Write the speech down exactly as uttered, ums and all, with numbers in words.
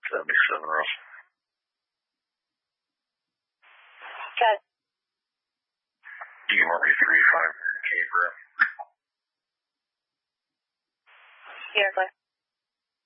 seventy-seven, Russell. Okay. D M R P three five, Cape Rim. Here, Claire.